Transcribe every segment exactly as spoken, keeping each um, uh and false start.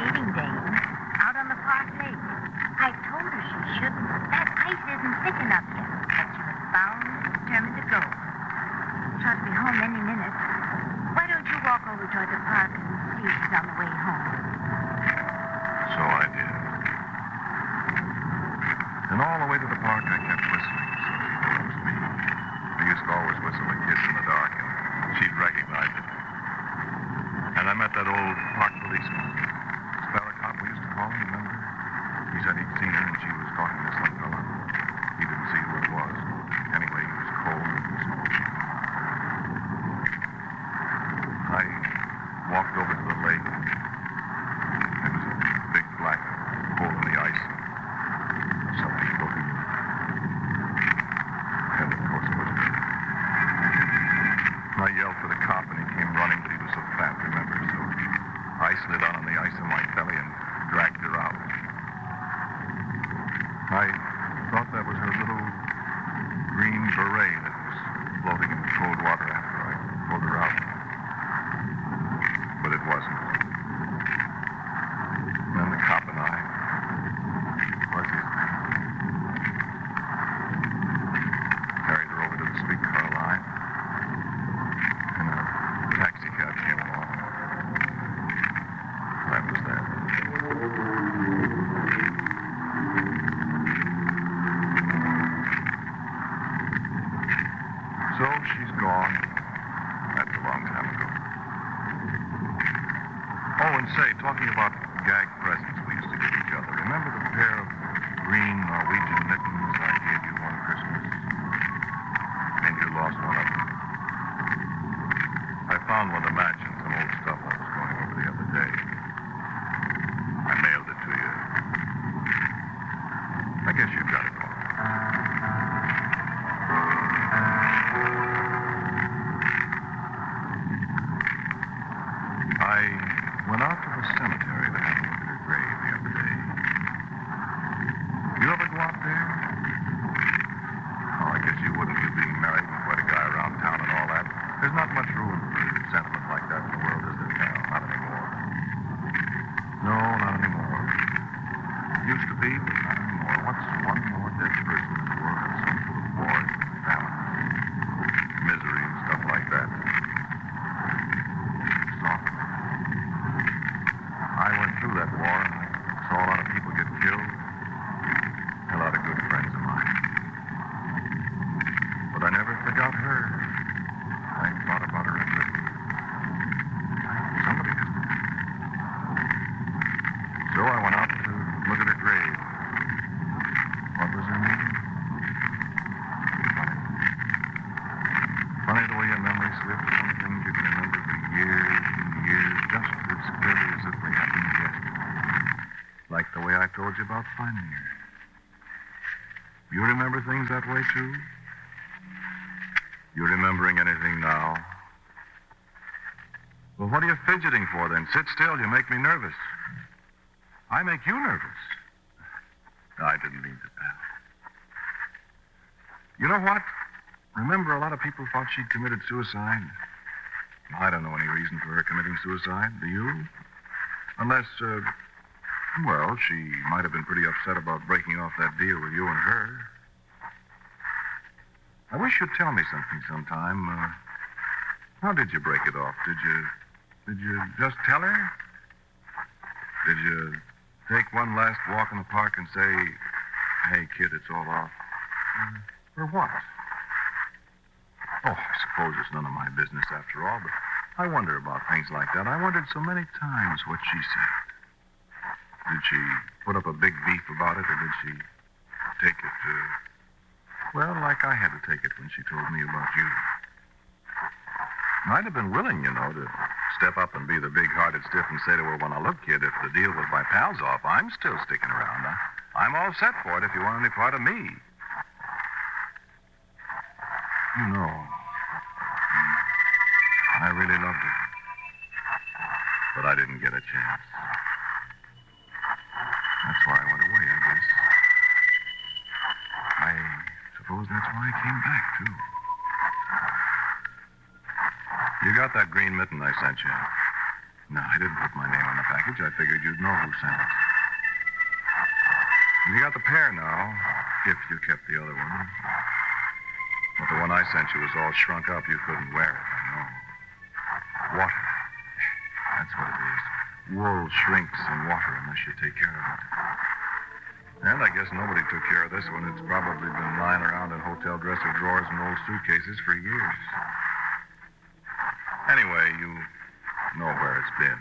skating dame out on the park lake. I told her she shouldn't. That ice isn't thick enough yet. But she was bound and determined to go. She ought to be home any minute. Why don't you walk over toward the park and see if she's on the way home? So I did. And all the way to the park, I kept whistling so she noticed me. I used to always whistle a kiss in the dark, and she'd recognize it. And I met that old park policeman. Sparrow cop, we used to call him, remember? He said he'd seen her and she was talking to some fella. He didn't see who it was. Anyway, he was cold and smoky. I walked over to the lake. There was a big black hole in the ice. Something floating in. And of course it was her. I yelled for the cop and he came running, but he was so fat, remember? So I slid on the ice in my belly and dragged her out. I thought that was her little green beret that was floating in the cold water after I pulled her out. But it wasn't. And then the cop and I, what's his name? Carried her over to the streetcar line. And a taxi cab came along. That was that. So she's gone. That's a long time ago. Oh, and say, talking about gag presents we used to give each other. Remember the pair of green Norwegian mittens I gave you one Christmas? And you lost one of them. I found one to match in some old stuff I was going over the other day. I mailed it to you. I guess you've got it all. I went out to the cemetery to have a look at her grave the other day. You ever go out there? Oh, I guess you wouldn't. You'd be married with quite a guy around town and all that. There's not much room for sentiment like that in the world, is there now? Not anymore. No, not anymore. Used to be, but not anymore. What's one more dead person in the world than some full of wars and famine, misery and stuff like that? Softly. I went through that war and I saw a lot of people get killed. A lot of good friends of mine. But I never forgot her. I thought about her a little. Somebody did. So I went out to look at her grave. What was her name? Funny. Funny the way your memory slips. Some things you can remember for years and years, just as clearly as if they happened yesterday. Like the way I told you about finding her. You remember things that way, too? You remembering anything now? Well, what are you fidgeting for, then? Sit still. You make me nervous. I make you nervous. I didn't mean to, pal. You know what? Remember, a lot of people thought she'd committed suicide. I don't know any reason for her committing suicide. Do you? Unless, uh, well, she might have been pretty upset about breaking off that deal with you and her. I wish you'd tell me something sometime. Uh, how did you break it off? Did you, did you just tell her? Did you take one last walk in the park and say, hey, kid, it's all off? Uh, or what? Oh, I suppose it's none of my business after all, but I wonder about things like that. I wondered so many times what she said. Did she put up a big beef about it, or did she take it, uh, well, like I had to take it when she told me about you? I'd have been willing, you know, to step up and be the big-hearted stiff and say to her, well, now, look, kid, if the deal with my pals off, I'm still sticking around. I, I'm all set for it if you want any part of me. You know, I really loved her. But I didn't get a chance. That's why I went away, I guess. I suppose that's why I came back, too. You got that green mitten I sent you. No, I didn't put my name on the package. I figured you'd know who sent it. You got the pair now, if you kept the other one. But the one I sent you was all shrunk up. You couldn't wear it, I know. Water. That's what it is. Wool shrinks in water unless you take care of it. And I guess nobody took care of this one. It's probably been lying around in hotel dresser drawers and old suitcases for years. Anyway, you know where it's been.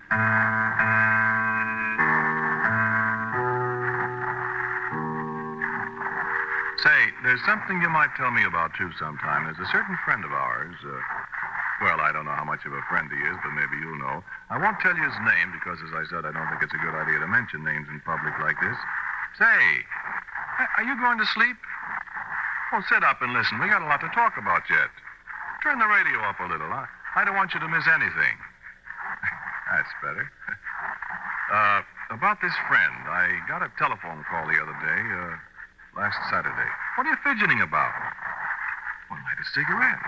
Say, there's something you might tell me about, too, sometime. There's a certain friend of ours. Uh, well, I don't know how much of a friend he is, but maybe you'll know. I won't tell you his name because, as I said, I don't think it's a good idea to mention names in public like this. Say, are you going to sleep? Well, sit up and listen. We got a lot to talk about yet. Turn the radio up a little. I, I don't want you to miss anything. That's better. uh, about this friend, I got a telephone call the other day, uh, last Saturday. What are you fidgeting about? Well, light a cigarette.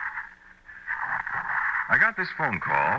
I got this phone call,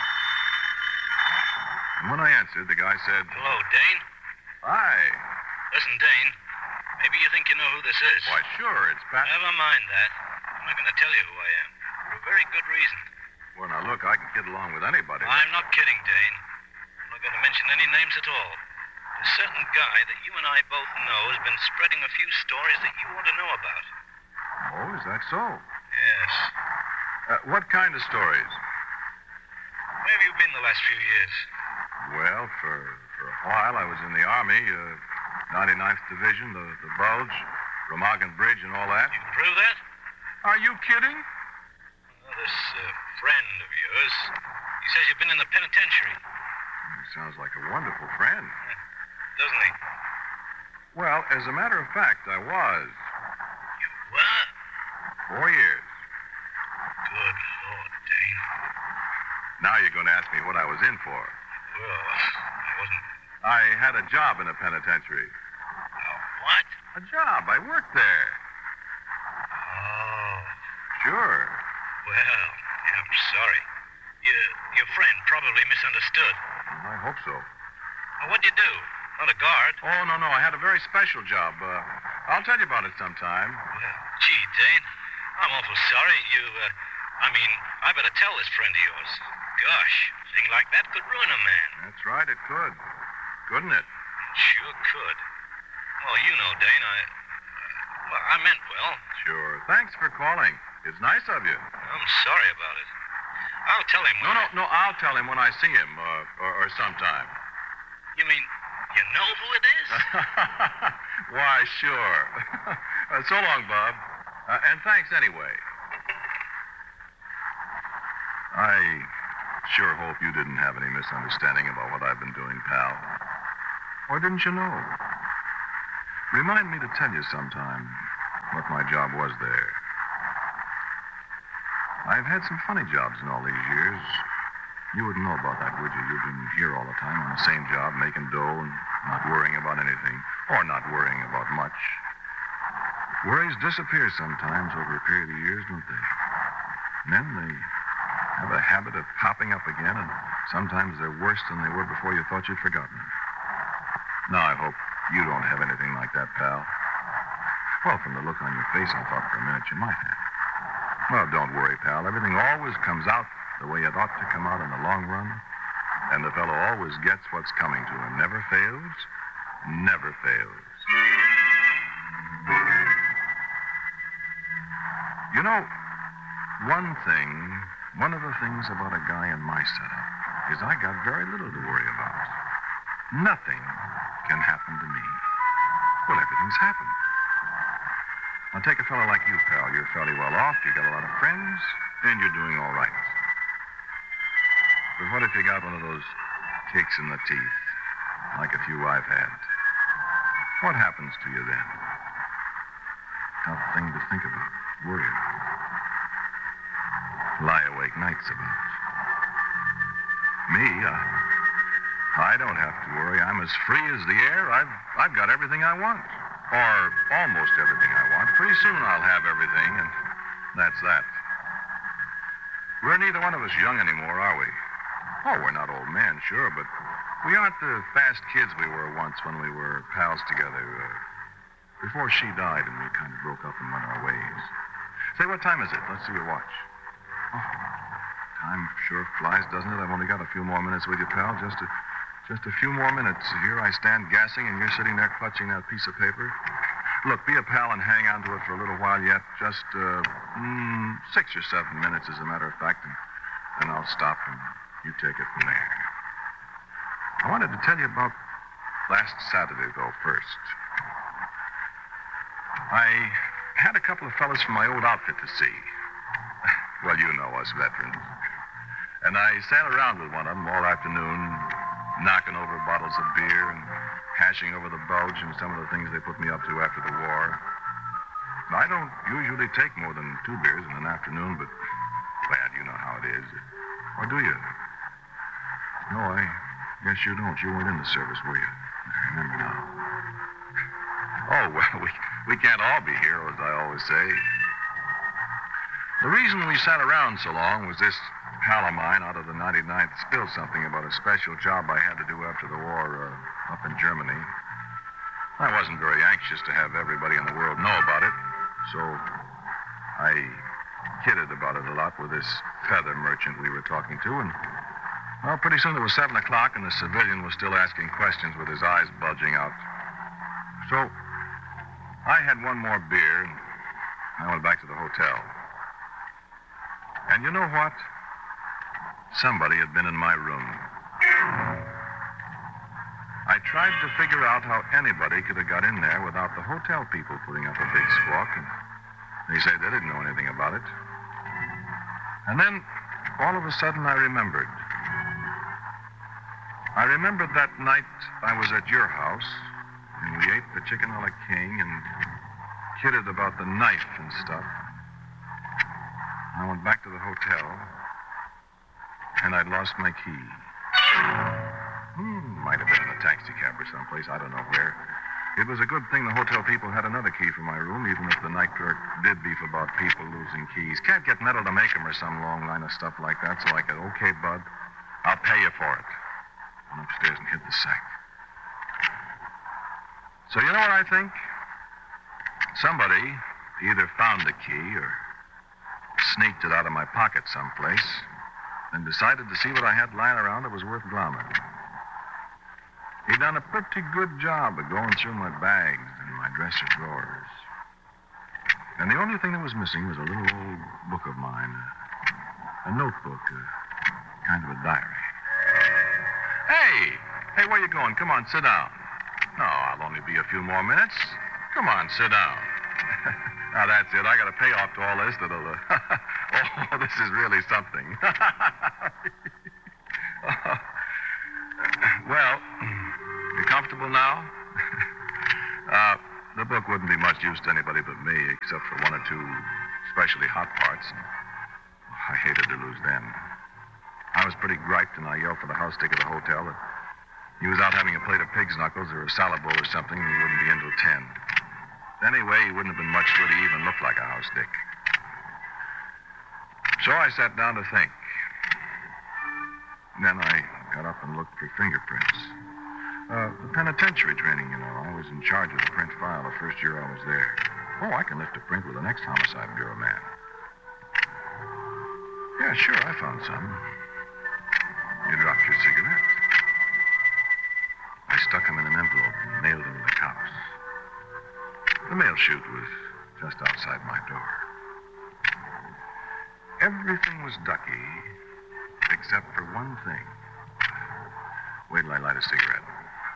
and when I answered, the guy said, Hello, Dane. Hi. Listen, Dane, maybe you think you know who this is. Why, sure, it's Pat. Never mind that. I'm not going to tell you who I am. For a very good reason. Well, now, look, I can get along with anybody. I'm not kidding, Dane. I'm not going to mention any names at all. A certain guy that you and I both know has been spreading a few stories that you ought to know about. Oh, is that so? Yes. Uh, what kind of stories? Where have you been the last few years? Well, for, for a while, I was in the Army, uh, ninety-ninth Division, the, the Bulge, Remagen Bridge, and all that. You can prove that? Are you kidding? Well, this uh, friend of yours, he says you've been in the penitentiary. He sounds like a wonderful friend. Doesn't he? Well, as a matter of fact, I was. You were? Four years. Good Lord, Dane. Now you're going to ask me what I was in for. Well, I wasn't... I had a job in a penitentiary. Uh, what? A job. I worked there. Oh. Sure. Well, I'm sorry. Your, your friend probably misunderstood. I hope so. Well, what'd you do? Not a guard? Oh, no, no. I had a very special job. Uh, I'll tell you about it sometime. Well, gee, Dane, I'm awful sorry. You, uh, I mean, I better tell this friend of yours. Gosh, a thing like that could ruin a man. That's right, it could. Couldn't it? It sure could. Well, you know, Dane, I... Well, I meant well. Sure. Thanks for calling. It's nice of you. I'm sorry about it. I'll tell him when... No, no, no, I'll tell him when I see him, uh, or, or sometime. You mean, you know who it is? Why, sure. uh, so long, Bob. Uh, and thanks anyway. I sure hope you didn't have any misunderstanding about what I've been doing, pal. Or didn't you know? Remind me to tell you sometime what my job was there. I've had some funny jobs in all these years. You wouldn't know about that, would you? You've been here all the time on the same job, making dough and not worrying about anything, or not worrying about much. Worries disappear sometimes over a period of years, don't they? And then they have a habit of popping up again, and sometimes they're worse than they were before you thought you'd forgotten them. Now, I hope you don't have anything like that, pal. Well, from the look on your face, I thought for a minute you might have. Well, don't worry, pal. Everything always comes out the way it ought to come out in the long run. And the fellow always gets what's coming to him. Never fails. Never fails. You know, one thing, one of the things about a guy in my setup is I got very little to worry about. Nothing can happen to me. Well, everything's happened. Now, take a fellow like you, pal. You're fairly well off. You got a lot of friends, and you're doing all right. But what if you got one of those kicks in the teeth, like a few I've had? What happens to you then? Tough thing to think about, worry about. Lie awake nights about. Me, I, I don't have to worry. I'm as free as the air. I've, I've got everything I want. Or almost everything I want. Pretty soon I'll have everything, and that's that. We're neither one of us young anymore, are we? Oh, we're not old men, sure, but we aren't the fast kids we were once when we were pals together. Uh, before she died and we kind of broke up and went our ways. Say, what time is it? Let's see your watch. Oh, time sure flies, doesn't it? I've only got a few more minutes with you, pal. Just a, just a few more minutes. Here I stand gassing, and you're sitting there clutching that piece of paper. Look, be a pal and hang on to it for a little while yet. Just uh, mm, six or seven minutes, as a matter of fact, and then I'll stop and you take it from there. I wanted to tell you about last Saturday, though, first. I had a couple of fellas from my old outfit to see. Well, you know us veterans. And I sat around with one of them all afternoon, knocking over bottles of beer and hashing over the bulge and some of the things they put me up to after the war. I don't usually take more than two beers in an afternoon, but, lad, you know how it is. Or do you? No, I guess you don't. You weren't in the service, were you? I remember now. Oh, well, we, we can't all be heroes, I always say. The reason we sat around so long was this pal of mine out of the ninety-ninth spilled something about a special job I had to do after the war uh, up in Germany. I wasn't very anxious to have everybody in the world know about it, so I kidded about it a lot with this feather merchant we were talking to, and well, pretty soon it was seven o'clock, and the civilian was still asking questions with his eyes bulging out. So I had one more beer, and I went back to the hotel. And you know what? Somebody had been in my room. I tried to figure out how anybody could have got in there without the hotel people putting up a big squawk, and they said they didn't know anything about it. And then, all of a sudden, I remembered. I remembered that night I was at your house, and we ate the chicken a la king and kidded about the knife and stuff. I went back to the hotel, and I'd lost my key. Hmm, might have been in a taxi cab or someplace, I don't know where. It was a good thing the hotel people had another key for my room, even if the night clerk did beef about people losing keys. Can't get metal to make them or some long line of stuff like that, so I said, okay, bud, I'll pay you for it. Went upstairs and hid the sack. So you know what I think? Somebody either found the key or sneaked it out of my pocket someplace and decided to see what I had lying around that was worth glomming. He'd done a pretty good job of going through my bags and my dresser drawers. And the only thing that was missing was a little old book of mine, a, a notebook, a, kind of a diary. Hey! Hey, where you going? Come on, sit down. No, I'll only be a few more minutes. Come on, sit down. Now, that's it. I got to pay off to all this that'll... Uh... oh, this is really something. Well, you comfortable now? uh, the book wouldn't be much use to anybody but me, except for one or two especially hot parts. And I hated to lose them. I was pretty griped, and I yelled for the house dick at the hotel that he was out having a plate of pig's knuckles or a salad bowl or something, and he wouldn't be in till ten. Anyway, he wouldn't have been much good. He even looked like a house dick. So I sat down to think. Then I got up and looked for fingerprints. Uh, the penitentiary training, you know. I was in charge of the print file the first year I was there. Oh, I can lift a print with the next homicide bureau man. Yeah, sure, I found some. You dropped your cigarette. I stuck them in an envelope and mailed them to the cops. The mail chute was just outside my door. Everything was ducky, except for one thing. Wait till I light a cigarette.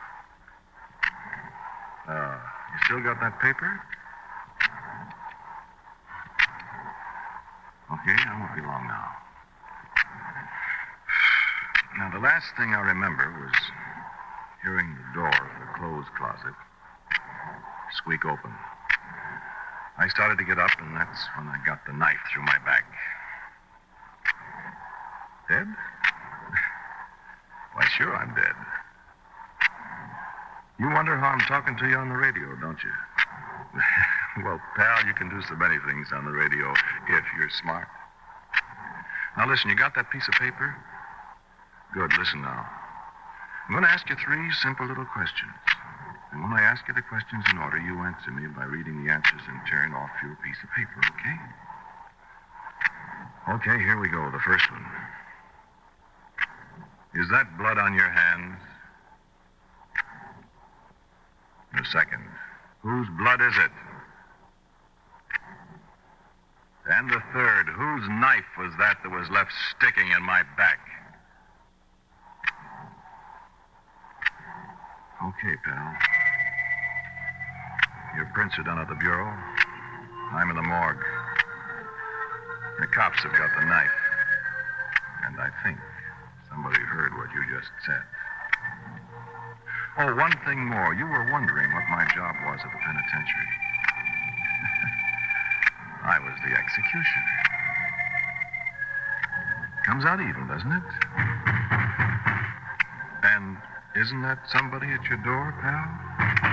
Uh, you still got that paper? Okay, I won't be long now. Now, the last thing I remember was hearing the door of the clothes closet squeak open. I started to get up, and that's when I got the knife through my back. Dead? Why, sure I'm dead. You wonder how I'm talking to you on the radio, don't you? Well, pal, you can do so many things on the radio if you're smart. Now, listen, you got that piece of paper? Good. Listen now. I'm going to ask you three simple little questions. And when I ask you the questions in order, you answer me by reading the answers in turn off your piece of paper, okay? Okay, here we go. The first one. Is that blood on your hands? The second. Whose blood is it? And the third. Whose knife was that that was left sticking in my back? Okay, pal. Your prints are done at the Bureau. I'm in the morgue. The cops have got the knife. And I think somebody heard what you just said. Oh, one thing more. You were wondering what my job was at the penitentiary. I was the executioner. Comes out even, doesn't it? And isn't that somebody at your door, pal?